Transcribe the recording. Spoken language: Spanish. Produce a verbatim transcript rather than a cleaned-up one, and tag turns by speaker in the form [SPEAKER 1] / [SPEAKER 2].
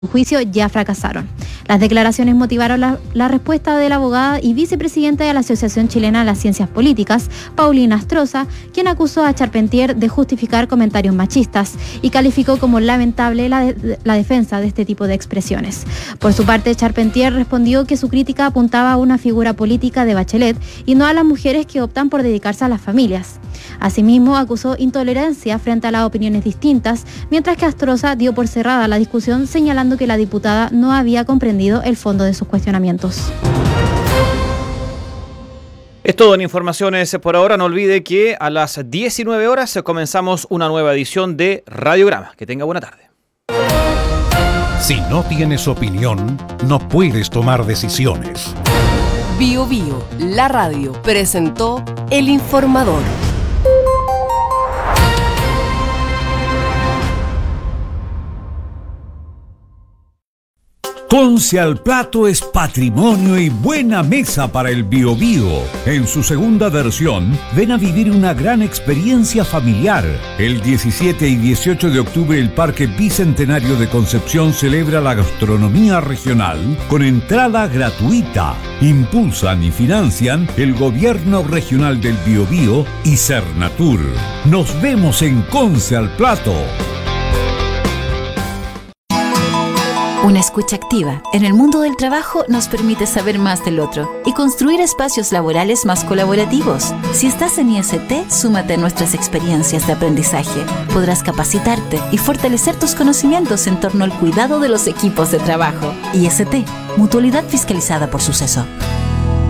[SPEAKER 1] juicio ya fracasaron. Las declaraciones motivaron la, la respuesta de la abogada y vicepresidenta de la Asociación Chilena de las Ciencias Políticas, Paulina Astroza, quien acusó a Charpentier de justificar comentarios machistas y calificó como lamentable la, de, la defensa de este tipo de expresiones. Por su parte, Charpentier respondió que su crítica apuntaba a una figura política de Bachelet y no a las mujeres que optan por dedicarse a las familias. Asimismo, acusó intolerancia frente a las opiniones distintas, mientras que Astroza dio por cerrada la discusión, señalando que la diputada no había comprendido el fondo de sus cuestionamientos.
[SPEAKER 2] Es todo en informaciones por ahora. No olvide que a las diecinueve horas comenzamos una nueva edición de Radiograma. Que tenga buena tarde.
[SPEAKER 3] Si no tienes opinión, no puedes tomar decisiones.
[SPEAKER 4] Bio Bio, la radio, presentó El Informador.
[SPEAKER 3] Conce al Plato es patrimonio y buena mesa para el Biobío. En su segunda versión, ven a vivir una gran experiencia familiar. El diecisiete y dieciocho de octubre el Parque Bicentenario de Concepción celebra la gastronomía regional con entrada gratuita. Impulsan y financian el Gobierno Regional del Biobío y Cernatur. Nos vemos en Conce al Plato.
[SPEAKER 5] Una escucha activa en el mundo del trabajo nos permite saber más del otro y construir espacios laborales más colaborativos. Si estás en I S T, súmate a nuestras experiencias de aprendizaje. Podrás capacitarte y fortalecer tus conocimientos en torno al cuidado de los equipos de trabajo. I S T, Mutualidad Fiscalizada por Suceso.